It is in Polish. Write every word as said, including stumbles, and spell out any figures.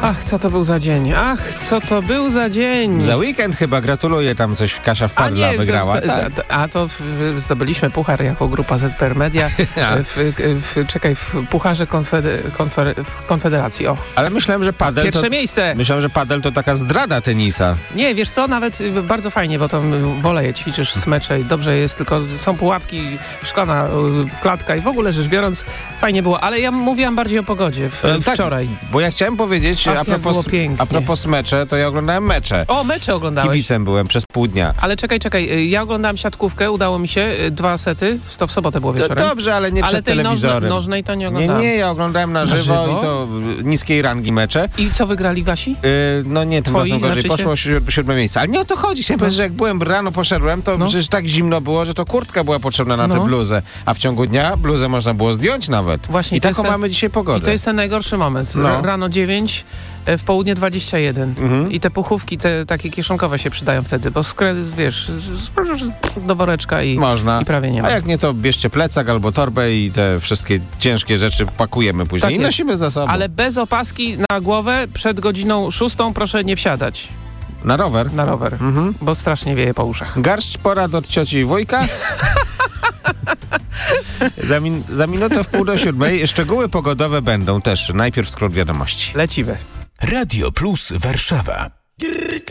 Ach, co to był za dzień? Ach, co to był za dzień? Za weekend chyba, gratuluję, tam coś Kasia w A Padla nie, wygrała. to, tak. to, a to w, zdobyliśmy puchar jako grupa Z P R Media. w, w, czekaj, w pucharze konfeder, konfer, Konfederacji. O. Ale myślałem, że padel Pierwsze to, miejsce. myślałem, że padel to taka zdrada tenisa. Nie, wiesz co, nawet bardzo fajnie, bo to woleje, ćwiczysz smecze i dobrze jest, tylko są pułapki, szklana klatka i w ogóle rzecz biorąc fajnie było, ale ja mówiłam bardziej o pogodzie w, E, tak, wczoraj. Bo ja chciałem powiedzieć, Ach, a, jak propos, było pięknie. a propos mecze, to ja oglądałem mecze. O, mecze oglądałeś. Kibicem byłem przez pół dnia. Ale czekaj, czekaj, ja oglądałem siatkówkę, udało mi się, dwa sety, to w sobotę było wieczorem. Dobrze, ale nie ale przed tej telewizorem. Nożnej, nożnej to nie Nie, oglądałem. nie, ja oglądałem na, Na żywo, żywo? i to niskiej rangi mecze. I co wygrali wasi? Yy, no nie, tym Twoi, razem gorzej. znaczy się? Poszło si- siódme miejsce. Ale nie o to chodzi. Chciałem No. powiedzieć, że jak byłem rano, poszedłem, to No. przecież tak zimno było, że to kurtka była potrzebna na tę No. bluzę. A w ciągu dnia bluzę można było zdjąć nawet. Właśnie, I to jest taką ten- mamy dzisiaj I pogodę. to jest ten najgorszy moment. No. R- Rano dziewięć, e, w południe dwadzieścia jeden. Mhm. I te puchówki, te takie kieszonkowe się przydają wtedy, bo skre, wiesz, z- do woreczka i, Można. i prawie nie ma. A jak nie, to bierzcie plecak albo torbę i te wszystkie ciężkie rzeczy pakujemy później Tak i jest. nosimy za sobą. Ale bez opaski na głowę przed godziną szóstą proszę nie wsiadać Na rower? na rower, Mhm. bo strasznie wieje po uszach. Garść porad od cioci i wujka. za, min- za minutę w pół do siódmej szczegóły pogodowe będą też. Najpierw skrót wiadomości. Lecimy. Radio Plus Warszawa.